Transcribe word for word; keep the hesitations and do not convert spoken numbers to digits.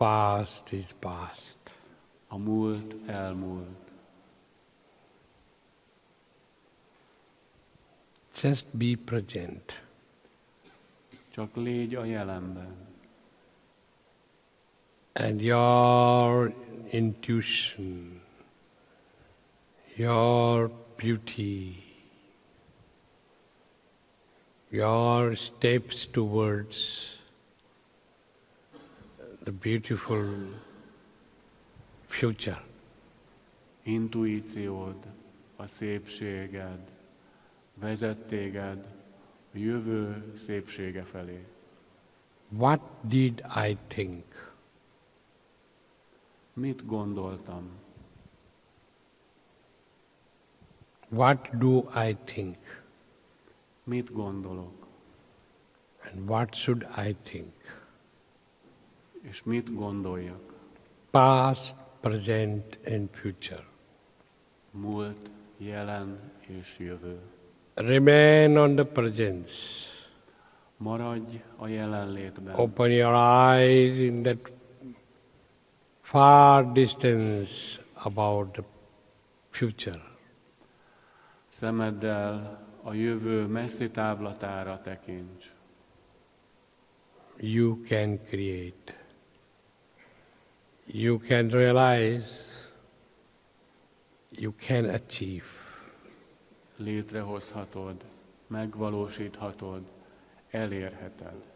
past is past. A múlt elmúlt. Just be present. Csak légy a jelenben. And your intuition, your beauty, your steps towards the beautiful future. Intuíciód, a szépséged vezet téged a jövő szépsége felé. What did I think? Mit gondoltam? What do I think? Mit gondolok? And what should I think? És mit gondoljak? Past, present and future. Múlt, jelen és jövő. Remain on the presence. Maradj a jelenlétben. Open your eyes in that far distance about the future. Szemeddel a jövő messzi távlatára tekints. You can create. You can realize. You can achieve. Létrehozhatod, megvalósíthatod, elérheted.